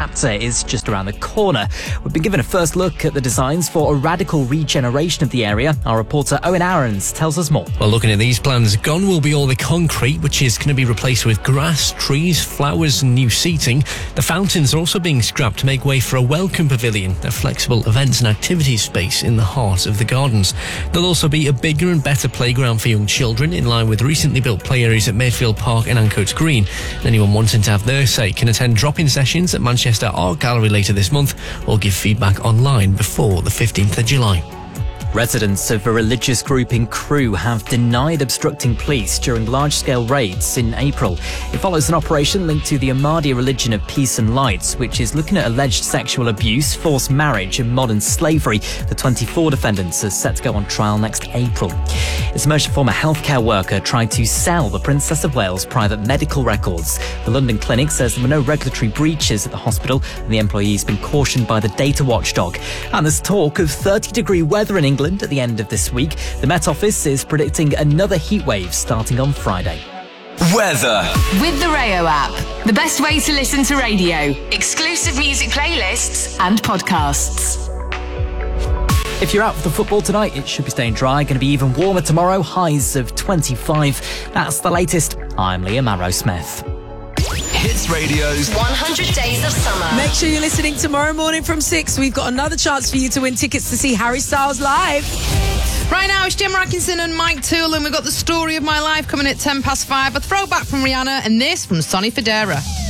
chapter is just around the corner. We've been given a first look at the designs for a radical regeneration of the area. Our reporter Owen Aarons tells us more. Well, looking at these plans, gone will be all the concrete, which is going to be replaced with grass, trees, flowers and new seating. The fountains are also being scrapped to make way for a welcome pavilion, a flexible events and activities space in the heart of the gardens. There'll also be a bigger and better playground for young children, in line with recently built play areas at Mayfield Park and Ancoats Green. Anyone wanting to have their say can attend drop-in sessions at Manchester Art Gallery later this month or give feedback online before the 15th of July. Residents of a religious group in Crewe have denied obstructing police during large-scale raids in April. It follows an operation linked to the Ahmadiyya religion of peace and light, which is looking at alleged sexual abuse, forced marriage and modern slavery. The 24 defendants are set to go on trial next April. It's emerged a former healthcare worker tried to sell the Princess of Wales private medical records. The London clinic says there were no regulatory breaches at the hospital and the employee's been cautioned by the data watchdog. And there's talk of 30-degree weather in England at the end of this week. The Met Office is predicting another heatwave starting on Friday. Weather. With the Rayo app, the best way to listen to radio, exclusive music playlists and podcasts. If you're out for the football tonight, it should be staying dry. Going to be even warmer tomorrow, highs of 25. That's the latest. I'm Liam Arrowsmith. Hits Radio's 100 Days of Summer. Make sure you're listening tomorrow morning from 6. We've got another chance for you to win tickets to see Harry Styles live. Right now, it's Gemma Atkinson and Mike Toole, and we've got The Story of My Life coming at 5:10. A throwback from Rihanna, and this from Sonny Fodera.